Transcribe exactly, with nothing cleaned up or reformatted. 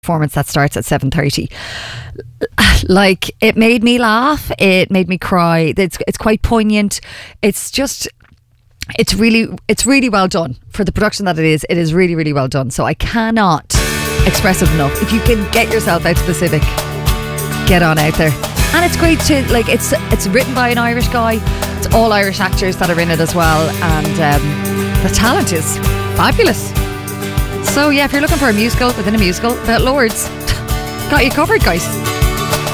performance that starts at seven thirty. Like, it made me laugh, it made me cry. It's it's quite poignant. It's just it's really it's really well done for the production that it is. It is really really well done. So I cannot express it enough. If you can get yourself out to the Civic, get on out there. And it's great to, like, it's it's written by an Irish guy. It's all Irish actors that are in it as well, and um, the talent is fabulous. So yeah, if you're looking for a musical within a musical about Lords, got you covered, guys.